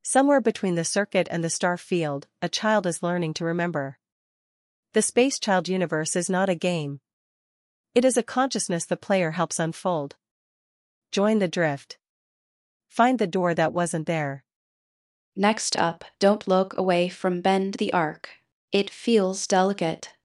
Somewhere between the circuit and the star field, a child is learning to remember. The Space Child universe is not a game. It is a consciousness the player helps unfold. Join the drift. Find the door that wasn't there. Next up, don't look away from Bend the Arc. It feels delicate.